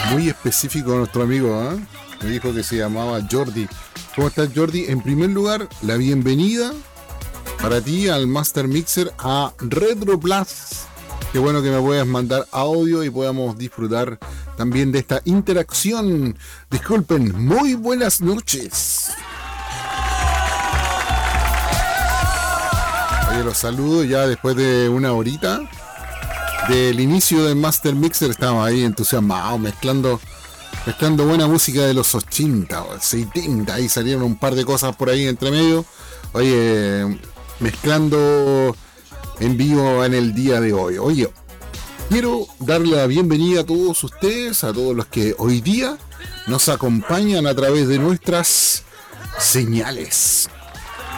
Muy específico nuestro amigo, ¿eh? Me dijo que se llamaba Jordi. ¿Cómo estás, Jordi? En primer lugar, la bienvenida para ti al Master Mixer a Retro Plus. Qué bueno que me puedas mandar audio y podamos disfrutar también de esta interacción. Disculpen, muy buenas noches. Oye, los saludo ya después de una horita del inicio del Master Mixer. Estamos ahí entusiasmados, mezclando buena música de los 80 o 70. Ahí salieron un par de cosas por ahí entre medio. Oye, mezclando en vivo en el día de hoy. Oye, quiero darle la bienvenida a todos ustedes, a todos los que hoy día nos acompañan a través de nuestras señales.